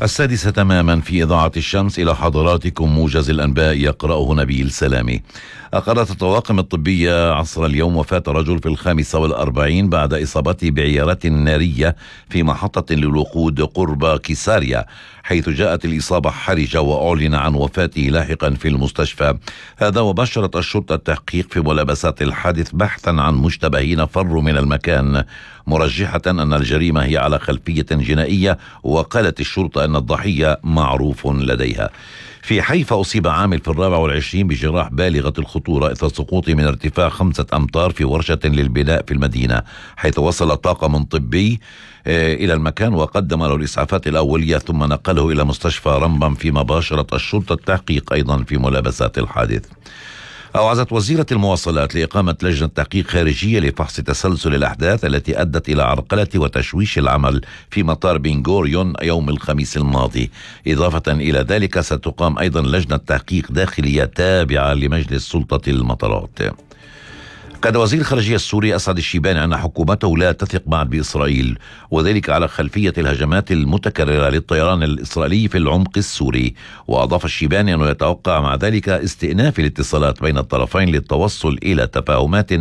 السادسة تماما في إذاعة الشمس، إلى حضراتكم موجز الأنباء يقرأه نبيل سلامي. أقرت الطواقم الطبية عصر اليوم وفاة رجل في 45 بعد إصابته بعيارات نارية في محطة للوقود قرب كيساريا، حيث جاءت الإصابة حرجة وأعلن عن وفاته لاحقا في المستشفى. هذا وبشرت الشرطة التحقيق في ملابسات الحادث بحثا عن مشتبهين فروا من المكان، مرجحة أن الجريمة هي على خلفية جنائية، وقالت الشرطة أن الضحية معروف لديها. في حيفا أصيب عامل في 24 بجراح بالغة الخطورة إثر سقوطه من ارتفاع 5 أمتار في ورشة للبناء في المدينة، حيث وصل طاقم طبي إلى المكان وقدم له الإسعافات الأولية ثم نقله إلى مستشفى رمبم، فيما باشرت الشرطة التحقيق أيضا في ملابسات الحادث. أوعزت وزيرة المواصلات لإقامة لجنة تحقيق خارجية لفحص تسلسل الأحداث التي أدت إلى عرقلة وتشويش العمل في مطار بن غوريون يوم الخميس الماضي. إضافة إلى ذلك ستقام أيضا لجنة تحقيق داخلية تابعة لمجلس سلطة المطارات. قال وزير الخارجية السوري أسعد الشيباني أن حكومته لا تثق بعد بإسرائيل، وذلك على خلفية الهجمات المتكررة للطيران الإسرائيلي في العمق السوري. وأضاف الشيباني أنه يتوقع مع ذلك استئناف الاتصالات بين الطرفين للتوصل إلى تفاهمات